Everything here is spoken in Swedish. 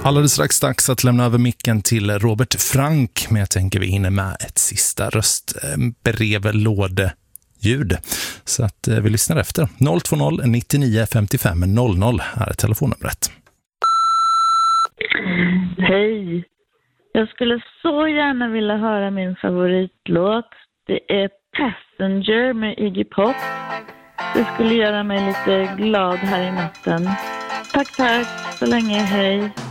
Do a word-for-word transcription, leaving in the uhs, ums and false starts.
Alldeles strax dags att lämna över micken till Robert Frank, men jag tänker vi hinner med ett sista röstbrevlådeljud. Så att vi lyssnar efter. noll två noll nittionio femtiofem noll noll här är telefonnumret. Hej, jag skulle så gärna vilja höra min favoritlåt. Det är Passenger med Iggy Pop. Det skulle göra mig lite glad här i natten. Tack, tack. Så länge, hej.